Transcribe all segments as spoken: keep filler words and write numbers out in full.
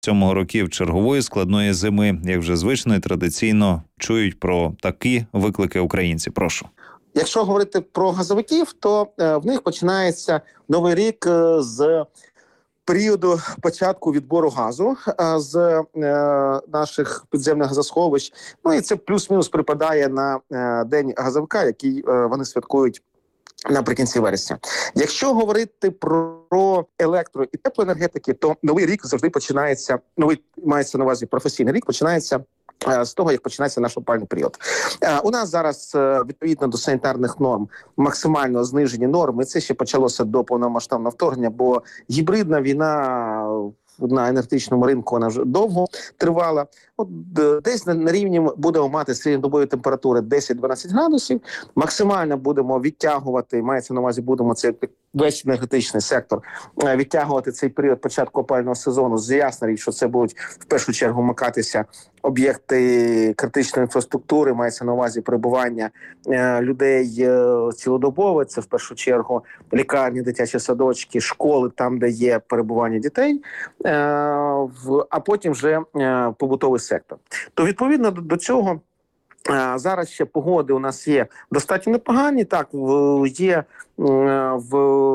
Цього років чергової складної зими, як вже звично і традиційно чують про такі виклики українці. Прошу. Якщо говорити про газовиків, то е, в них починається новий рік е, з періоду початку відбору газу е, з е, наших підземних газосховищ. Ну і це плюс-мінус припадає на е, День газовика, який е, вони святкують наприкінці вересня. Якщо говорити про електро- і теплоенергетики, то новий рік завжди починається, новий мається на увазі професійний рік, починається з того, як починається наш опалювальний період. У нас зараз, відповідно до санітарних норм, максимально знижені норми. Це ще почалося до повномасштабного вторгнення, бо гібридна війна на енергетичному ринку вона вже довго тривала. От десь на, на рівні будемо мати середньодобові температури десять-дванадцять градусів. Максимально будемо відтягувати, мається на увазі, будемо це весь енергетичний сектор відтягувати цей період початку опалювального сезону. Ясна річ, що це будуть в першу чергу вмикатися об'єкти критичної інфраструктури, мається на увазі перебування е, людей е, цілодобове. Це в першу чергу лікарні, дитячі садочки, школи, там, де є перебування дітей, е, в, а потім вже е, побутовий сектор. То відповідно до, до цього е, зараз ще погоди у нас є достатньо непогані. Так, в, є е, в,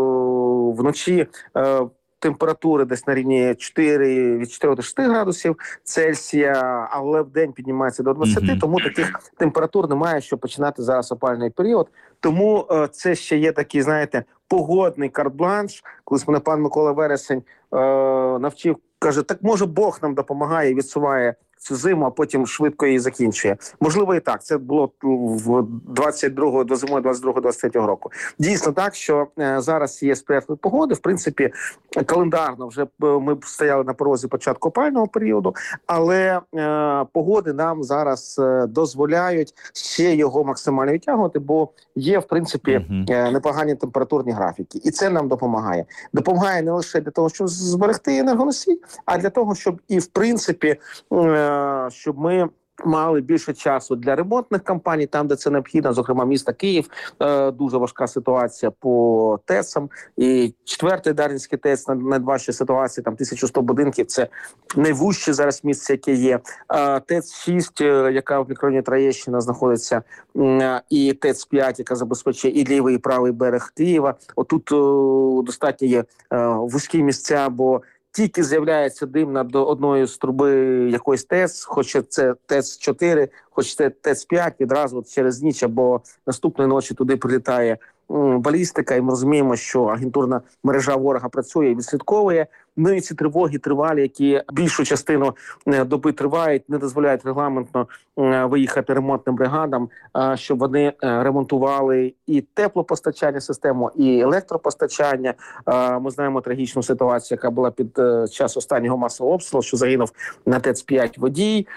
вночі е, температури десь на рівні чотири, від чотирьох до шести градусів Цельсія, але в день піднімається до двадцяти, mm-hmm. тому таких температур немає, щоб починати зараз опалювальний період. Тому е, це ще є такий, знаєте, погодний карт-бланш. Колись мене пан Микола Вересень е, навчив, каже, так може Бог нам допомагає і відсуває цю зиму, а потім швидко її закінчує. Можливо, і так. Це було в двадцять другого до зимою двадцять другого двадцять третього року. Дійсно так, що е, зараз є сприятливі погоди. В принципі, календарно вже ми стояли на порозі початку опалювального періоду, але е, погоди нам зараз е, дозволяють ще його максимально відтягувати, бо є, в принципі, е, непогані температурні графіки. І це нам допомагає. Допомагає не лише для того, щоб зберегти енергоносій, а для того, щоб і, в принципі, е, щоб ми мали більше часу для ремонтних кампаній, там, де це необхідно, зокрема міста Київ, е, дуже важка ситуація по ТЕЦам, і четвертий Дарницький ТЕЦ, найважча ситуація, там тисяча сто будинків, це найвужче зараз місце, яке є. Е, ТЕЦ шість, е, яка в мікрорайоні Троєщина знаходиться, е, і ТЕЦ п'ять, яка забезпечує і лівий, і правий берег Києва. Отут е, достатньо є е, вузькі місця, бо тільки з'являється дим над одною з труби якоїсь ТЕЦ, хоч це ТЕЦ чотири, хоч це ТЕЦ п'ять, відразу через ніч або наступної ночі туди прилітає м, балістика, і ми розуміємо, що агентурна мережа ворога працює і відслідковує. Ну і ці тривоги тривалі, які більшу частину доби тривають, не дозволяють регламентно виїхати ремонтним бригадам, щоб вони ремонтували і теплопостачання систему, і електропостачання. Ми знаємо трагічну ситуацію, яка була під час останнього масового обстрілу, що загинув на ТЕЦ п'ять водій,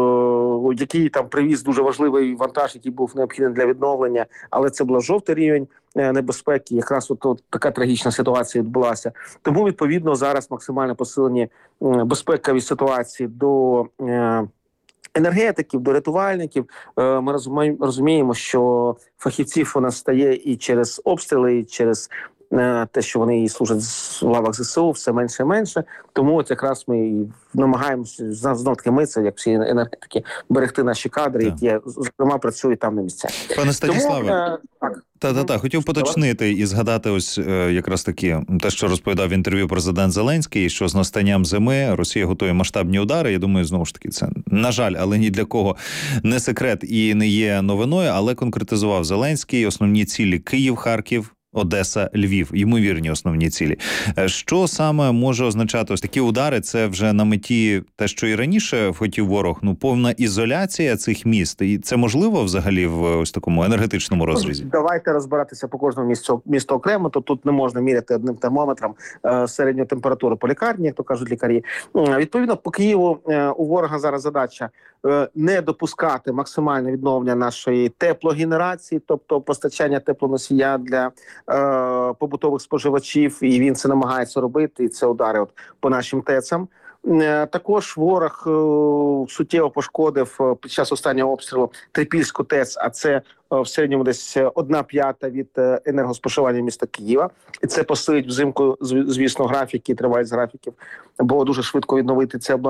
в який там привіз дуже важливий вантаж, який був необхідний для відновлення, але це був жовтий рівень небезпеки. Якраз от, от така трагічна ситуація відбулася. Тому, відповідно, зараз максимально посилені безпекові ситуації до е, енергетиків, до рятувальників. Е, ми розуміємо, що фахівців у нас стає і через обстріли, і через е, те, що вони служать в лавах ЗСУ, все менше і менше. Тому от якраз ми намагаємося, знов таки ми, це як всі енергетики, берегти наші кадри, так, які, зокрема, працюють там на місцях. Пане Станіславе, Та-та-та, хотів поточнити і згадати ось е, якраз таки те, що розповідав в інтерв'ю президент Зеленський, що з настанням зими Росія готує масштабні удари. Я думаю, знову ж таки, це, на жаль, але ні для кого не секрет і не є новиною, але конкретизував Зеленський основні цілі: Київ, Харків, Одеса, Львів, ймовірні основні цілі. Що саме може означати ось такі удари? Це вже на меті те, що і раніше хотів ворог, ну, повна ізоляція цих міст. І це можливо взагалі в ось такому енергетичному розрізі? Давайте розбиратися по кожному місту, місту окремо, то тут не можна міряти одним термометром е, середню температуру по лікарні, як то кажуть лікарі. Е, відповідно, по Києву е, у ворога зараз задача е, не допускати максимальне відновлення нашої теплогенерації, тобто постачання теплоносія для побутових споживачів, і він це намагається робити, і це удари от по нашим ТЕЦам. Також ворог суттєво пошкодив під час останнього обстрілу Трипільську ТЕЦ, а це в середньому десь одна п'ята від енергоспоживання міста Києва. І це посилить взимку, звісно, графіки, тривалість графіків, бо дуже швидко відновити це обладнання.